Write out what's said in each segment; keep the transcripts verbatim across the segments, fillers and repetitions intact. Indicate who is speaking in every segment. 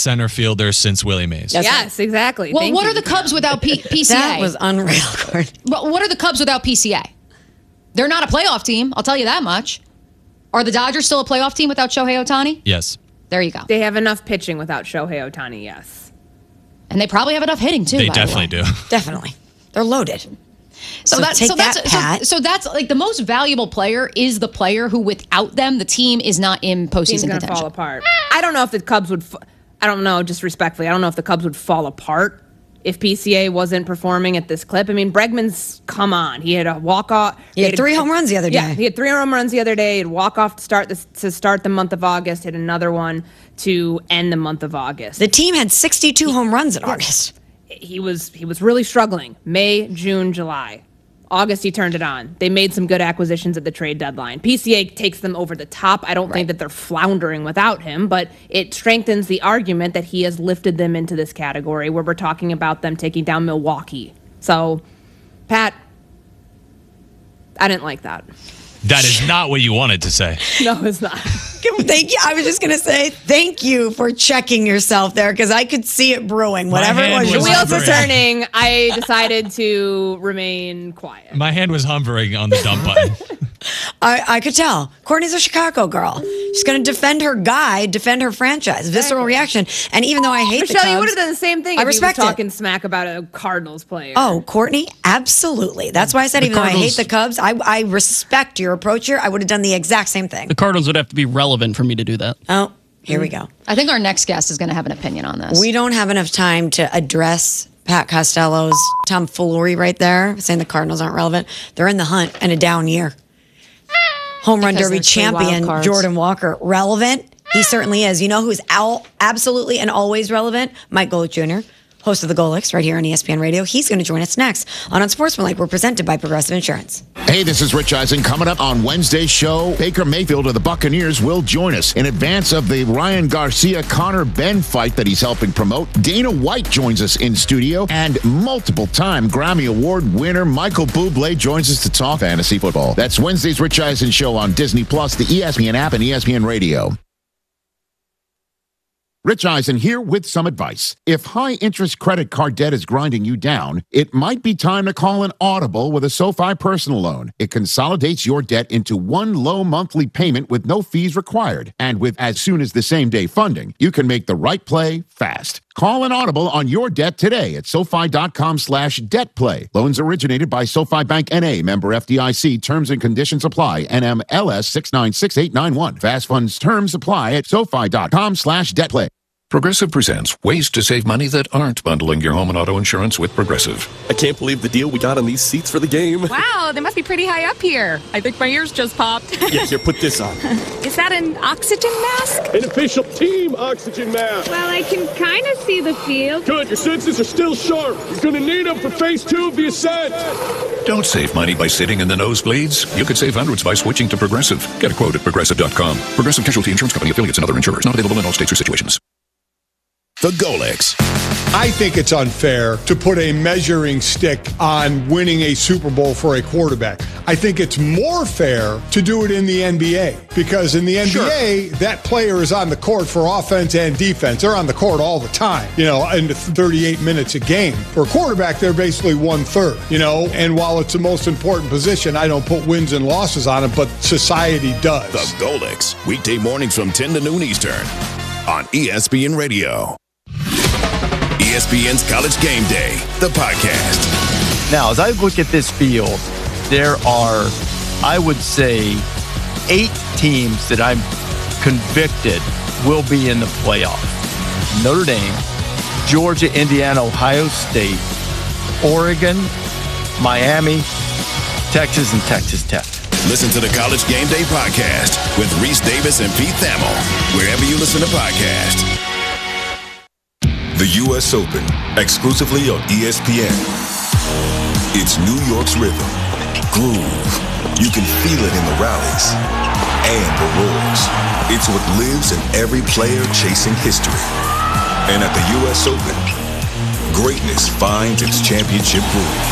Speaker 1: center fielder since Willie Mays.
Speaker 2: Yes,
Speaker 3: yes exactly.
Speaker 2: Well,
Speaker 3: Thank
Speaker 2: what
Speaker 3: you.
Speaker 2: are the Cubs without P- PCA?
Speaker 4: That was unreal, Courtney.
Speaker 2: But what are the Cubs without P C A? They're not a playoff team, I'll tell you that much. Are the Dodgers still a playoff team without Shohei Ohtani?
Speaker 1: Yes.
Speaker 2: There you go.
Speaker 3: They have enough pitching without Shohei Ohtani, yes.
Speaker 2: And they probably have enough hitting, too.
Speaker 1: They
Speaker 2: by
Speaker 1: definitely
Speaker 2: the way.
Speaker 1: do.
Speaker 4: Definitely. They're loaded.
Speaker 2: So,
Speaker 4: So
Speaker 2: that's
Speaker 4: take
Speaker 2: so that's
Speaker 4: that, Pat.
Speaker 2: So, so that's like the most valuable player is the player who, without them, the team is not in
Speaker 3: Team's
Speaker 2: postseason
Speaker 3: going to
Speaker 2: contention.
Speaker 3: fall apart. I don't know if the Cubs would, f- I don't know, just respectfully, I don't know if the Cubs would fall apart if P C A wasn't performing at this clip. I mean, Bregman's, come on. He had a walk-off.
Speaker 4: He had three home runs the other day.
Speaker 3: Yeah, he had three home runs the other day. He had walk-off to start, this, to start the month of August, hit another one to end the month of August.
Speaker 4: The team had sixty-two home runs in August.
Speaker 3: He was he was really struggling. May, June, July. August, he turned it on. They made some good acquisitions at the trade deadline. P C A takes them over the top. I don't
Speaker 2: Right.
Speaker 3: think that they're floundering without him, but it strengthens the argument that he has lifted them into this category where we're talking about them taking down Milwaukee. So, Pat, I didn't like that.
Speaker 1: That is not what you wanted to say.
Speaker 3: No, it's not.
Speaker 4: Thank you. I was just going to say thank you for checking yourself there because I could see it brewing. Whatever it
Speaker 1: hand
Speaker 4: was.
Speaker 3: The
Speaker 1: was
Speaker 4: you
Speaker 3: wheels are
Speaker 1: hovering.
Speaker 3: turning. I decided to remain quiet.
Speaker 1: My hand was hovering on the dump button.
Speaker 4: I, I could tell. Courtney's a Chicago girl. She's going to defend her guy, defend her franchise. Visceral reaction. And even though I hate the
Speaker 3: Michelle,
Speaker 4: Cubs,
Speaker 3: you would have done the same thing
Speaker 4: I
Speaker 3: if
Speaker 4: respect
Speaker 3: you were
Speaker 4: it.
Speaker 3: talking smack about a Cardinals player.
Speaker 4: Oh, Courtney, absolutely. That's why I said
Speaker 5: The
Speaker 4: even though I hate
Speaker 5: Cardinals-
Speaker 4: the Cubs, I, I respect your approach here. I would have done the exact same thing.
Speaker 5: The Cardinals would have to be relevant for me to do that.
Speaker 4: Oh, here we go.
Speaker 2: I think our next guest is going to have an opinion on this.
Speaker 4: We don't have enough time to address Pat Costello's tomfoolery right there, saying the Cardinals aren't relevant. They're in the hunt and a down year. Home run
Speaker 2: Because
Speaker 4: derby
Speaker 2: there's three wild
Speaker 4: champion
Speaker 2: cards.
Speaker 4: Jordan Walker. Relevant? He certainly is. You know who's al- absolutely and always relevant? Mike Golick Junior, host of the Golics right here on E S P N Radio. He's going to join us next on Unsportsmanlike. We're presented by Progressive Insurance.
Speaker 6: Hey, this is Rich Eisen. Coming up on Wednesday's show, Baker Mayfield of the Buccaneers will join us in advance of the Ryan Garcia-Connor Ben fight that he's helping promote. Dana White joins us in studio, and multiple-time Grammy Award winner Michael Bublé joins us to talk fantasy football. That's Wednesday's Rich Eisen show on Disney Plus, the E S P N app, and E S P N Radio. Rich Eisen here with some advice. If high-interest credit card debt is grinding you down, it might be time to call an audible with a SoFi personal loan. It consolidates your debt into one low monthly payment with no fees required. And with as soon as the same-day funding, you can make the right play fast. Call an audible on your debt today at SoFi.com slash debt play. Loans originated by SoFi Bank N A, member F D I C. Terms and conditions apply. N M L S six nine six eight nine one. Fast funds terms apply at SoFi.com slash debt play.
Speaker 7: Progressive presents ways to save money that aren't bundling your home and auto insurance with Progressive.
Speaker 8: I can't believe the deal we got on these seats for the game.
Speaker 9: Wow, they must be pretty high up here. I think my ears just popped.
Speaker 8: Yeah, here, put this on.
Speaker 9: Is that an oxygen mask?
Speaker 8: An official team oxygen mask.
Speaker 9: Well, I can kind of see the field.
Speaker 8: Good, your senses are still sharp. He's going to need them for phase two of the ascent.
Speaker 7: Don't save money by sitting in the nosebleeds. You could save hundreds by switching to Progressive. Get a quote at Progressive dot com. Progressive Casualty Insurance Company, affiliates, and other insurers. Not available in all states or situations.
Speaker 6: The Golics.
Speaker 10: I think it's unfair to put a measuring stick on winning a Super Bowl for a quarterback. I think it's more fair to do it in the N B A because in the N B A, sure, that player is on the court for offense and defense. They're on the court all the time, you know, in thirty-eight minutes a game. For a quarterback, they're basically one third, you know, and while it's the most important position, I don't put wins and losses on it, but society does.
Speaker 11: The Golics, weekday mornings from ten to noon Eastern on E S P N Radio. E S P N's College Game Day, the podcast.
Speaker 12: Now, as I look at this field, there are, I would say, eight teams that I'm convicted will be in the playoff. Notre Dame, Georgia, Indiana, Ohio State, Oregon, Miami, Texas, and Texas Tech.
Speaker 11: Listen to the College Game Day podcast with Reese Davis and Pete Thamel, wherever you listen to podcasts.
Speaker 13: The U S Open, exclusively on E S P N. It's New York's rhythm, groove. You can feel it in the rallies and the roars. It's what lives in every player chasing history. And at the U S Open, greatness finds its championship groove.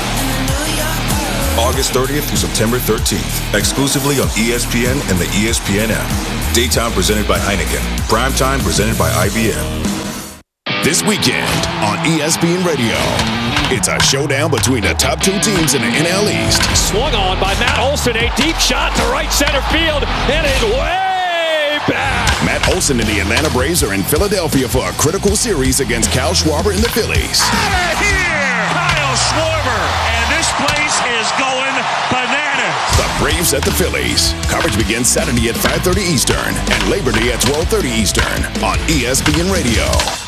Speaker 13: August thirtieth through September thirteenth, exclusively on E S P N and the E S P N app. Daytime presented by Heineken. Primetime presented by I B M.
Speaker 11: This weekend on E S P N Radio, it's a showdown between the top two teams in the N L East.
Speaker 14: Swung on by Matt Olson, a deep shot to right center field, and it's way back.
Speaker 11: Matt Olson and the Atlanta Braves are in Philadelphia for a critical series against Kyle Schwarber and the Phillies.
Speaker 15: Out of here! Kyle Schwarber, and this place is going bananas.
Speaker 11: The Braves at the Phillies. Coverage begins Saturday at five thirty Eastern and Labor Day at twelve thirty Eastern on E S P N Radio.